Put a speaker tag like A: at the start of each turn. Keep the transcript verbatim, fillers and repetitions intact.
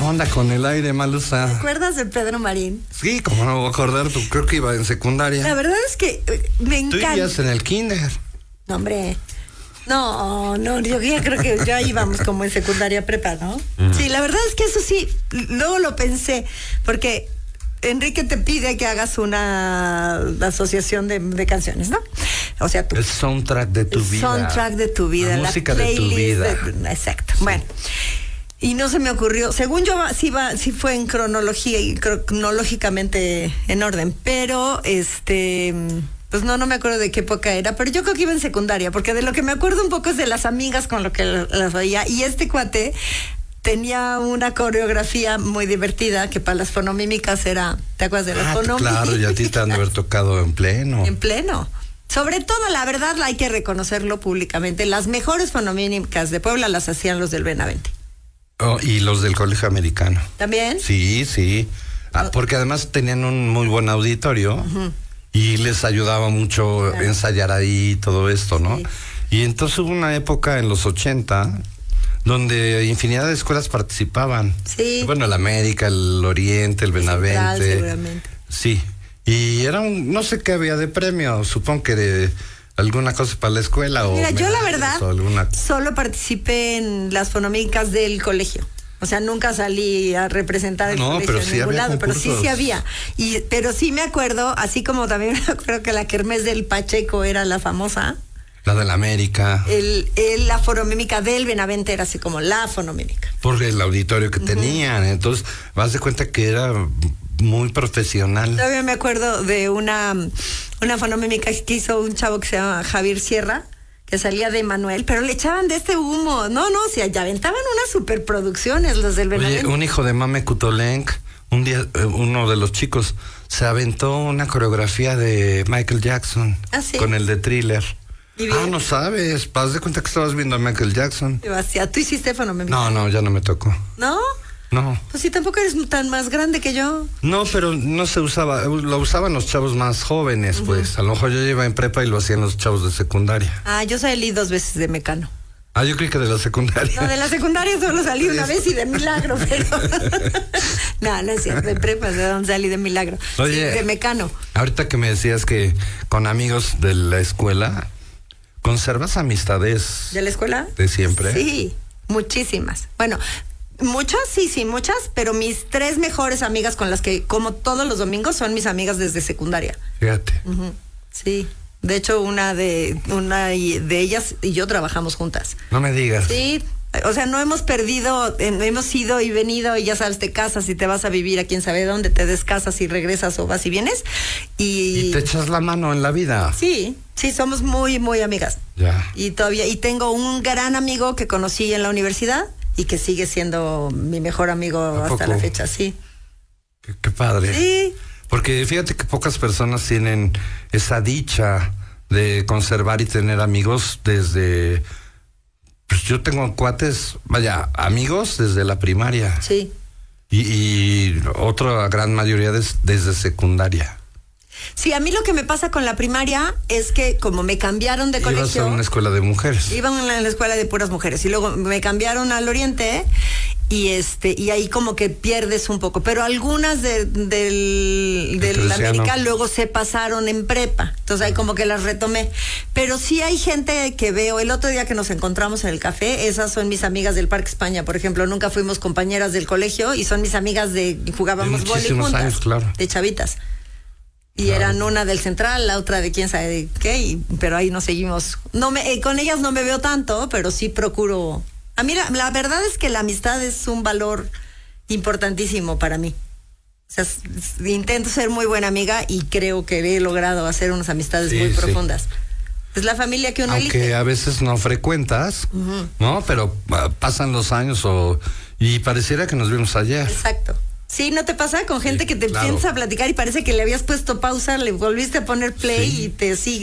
A: onda con el aire, Malusa?
B: ¿Te acuerdas de Pedro Marín?
A: Sí, como no voy a acordar, tú creo que iba en secundaria.
B: La verdad es que eh, me encanta.
A: Tú vivías en el kinder.
B: No, hombre. No, no, yo ya creo que ya íbamos como en secundaria prepa, ¿no? Uh-huh. Sí, la verdad es que eso sí, luego lo pensé, porque Enrique te pide que hagas una asociación de, de canciones, ¿no? O sea, tú.
A: El soundtrack de tu
B: el
A: vida.
B: soundtrack de tu vida.
A: La, la música de tu vida.
B: De, exacto. Sí. Bueno. Y no se me ocurrió, según yo sí va, sí fue en cronología y cronológicamente en orden, pero este pues no, no me acuerdo de qué época era, pero yo creo que iba en secundaria, porque de lo que me acuerdo un poco es de las amigas con lo que las veía, y este cuate tenía una coreografía muy divertida que para las fonomímicas era, ¿te acuerdas de las
A: ah,
B: fonomímicas?
A: Claro, y a ti te han de haber tocado en pleno.
B: En pleno. Sobre todo, la verdad, hay que reconocerlo públicamente, las mejores fonomímicas de Puebla las hacían los del Benavente.
A: Oh, y los del Colegio Americano.
B: ¿También?
A: Sí, sí. Ah, porque además tenían un muy buen auditorio uh-huh. y les ayudaba mucho claro. ensayar ahí todo esto, ¿no? Sí. Y entonces hubo una época en los ochenta donde infinidad de escuelas participaban.
B: Sí.
A: Bueno, el América, el Oriente, el Benavente.
B: Central, seguramente.
A: Sí. Y era un, no sé qué había de premio, supongo que de alguna cosa para la escuela.
B: Mira,
A: o
B: yo la verdad
A: alguna...
B: solo participé en las fonomímicas del colegio. O sea, nunca salí a representar el
A: no,
B: colegio
A: pero
B: en
A: sí
B: ningún
A: había
B: lado,
A: concursos.
B: pero sí, sí había. Y, pero sí me acuerdo, así como también me acuerdo que la kermés del Pacheco era la famosa.
A: La del América.
B: El, el, la fonomímica del Benavente era así como la fonomímica.
A: Por el auditorio que uh-huh. tenían. Entonces, vas de cuenta que era muy profesional.
B: Todavía me acuerdo de una, una fonomímica que hizo un chavo que se llama Javier Sierra, que salía de Manuel, pero le echaban de este humo. No, no, o sea, ya aventaban unas superproducciones los del Benavente.
A: Oye, un hijo de Mame Kutolenk, un día, uno de los chicos, se aventó una coreografía de Michael Jackson.
B: ¿Ah, sí?
A: Con el de Thriller.
B: Ah,
A: no sabes, haz de cuenta que estabas viendo a Michael Jackson.
B: Sebastián, ¿tú hiciste fonomímica?
A: No, no, ya no me tocó.
B: ¿No?
A: No.
B: Pues si tampoco eres tan más grande que yo.
A: No, pero no se usaba, lo usaban los chavos más jóvenes, uh-huh. pues. A lo mejor yo iba en prepa y lo hacían los chavos de secundaria.
B: Ah, yo salí dos veces de Mecano.
A: Ah, yo creí que de la secundaria.
B: No, de la secundaria solo salí una vez y de milagro, pero... no, no es cierto, de prepa, de donde salí de milagro.
A: Oye,
B: sí, de Mecano.
A: Ahorita que me decías que con amigos de la escuela, ¿conservas amistades?
B: ¿De la escuela?
A: ¿De siempre?
B: Sí, muchísimas. Bueno... Muchas, sí, sí, muchas, pero mis tres mejores amigas con las que como todos los domingos son mis amigas desde secundaria.
A: Fíjate.
B: Uh-huh. Sí, de hecho una de una de ellas y yo trabajamos juntas.
A: No me digas.
B: Sí, o sea, no hemos perdido, eh, hemos ido y venido y ya sabes, te casas y te vas a vivir a quién sabe dónde, te descasas y regresas o vas y vienes. Y,
A: y te echas la mano en la vida.
B: Sí, sí, somos muy, muy amigas.
A: Ya.
B: Y todavía, y tengo un gran amigo que conocí en la universidad. Y que sigue siendo mi mejor amigo hasta la fecha, sí.
A: Qué, qué padre.
B: Sí.
A: Porque fíjate que pocas personas tienen esa dicha de conservar y tener amigos desde... Pues yo tengo cuates, vaya, amigos desde la primaria.
B: Sí.
A: Y, y otra gran mayoría des, desde secundaria.
B: Sí, a mí lo que me pasa con la primaria es que como me cambiaron de
A: Ibas
B: colegio...
A: a una escuela de mujeres.
B: Iba a la escuela de puras mujeres y luego me cambiaron al Oriente y este y ahí como que pierdes un poco. Pero algunas de, del, del América luego se pasaron en prepa. Entonces ahí como que las retomé. Pero sí hay gente que veo, el otro día que nos encontramos en el café, esas son mis amigas del Parque España, por ejemplo. Nunca fuimos compañeras del colegio y son mis amigas de... Jugábamos vóley juntas.
A: Años, claro.
B: De chavitas. Y claro. Eran una del Central, la otra de quién sabe de qué, y, pero ahí nos seguimos. No me, eh, con ellas no me veo tanto, pero sí procuro. A mí la, la verdad es que la amistad es un valor importantísimo para mí. O sea, intento ser muy buena amiga y creo que he logrado hacer unas amistades sí, muy sí. profundas. Es la familia que uno
A: Aunque
B: elige.
A: Aunque a veces no frecuentas, uh-huh. ¿no? Pero uh, pasan los años o y pareciera que nos vimos ayer.
B: Exacto. Sí, ¿no te pasa con gente sí, que te claro. piensa a platicar y parece que le habías puesto pausa, le volviste a poner play sí. y te sigue?